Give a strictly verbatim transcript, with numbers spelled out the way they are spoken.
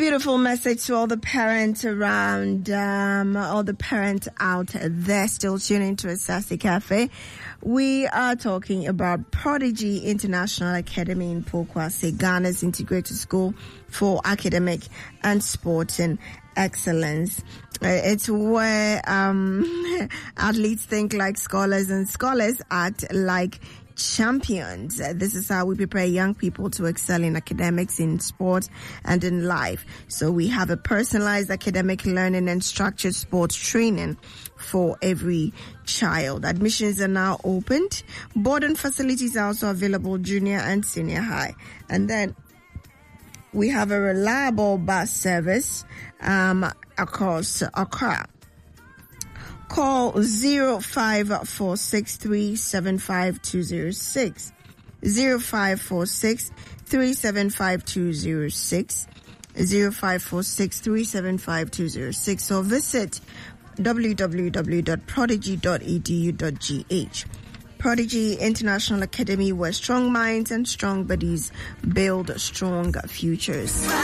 beautiful message to all the parents around, um, all the parents out there still tuning to Asase Cafe. We are talking about Prodigy International Academy in Pokwase, Ghana's integrated school for academic and sporting excellence. Uh, it's where um, athletes think like scholars and scholars act like champions. Uh, this is how we prepare young people to excel in academics, in sport, and in life. So we have a personalized academic learning and structured sports training for every child. Admissions are now opened. Boarding facilities are also available, junior and senior high. And then we have a reliable bus service um, across Accra. Call zero five four six three seven five two zero six, zero five four six three seven five two zero six, zero five four six three seven five two zero six, or visit w w w dot prodigy dot e d u dot g h. Prodigy International Academy, where strong minds and strong bodies build strong futures.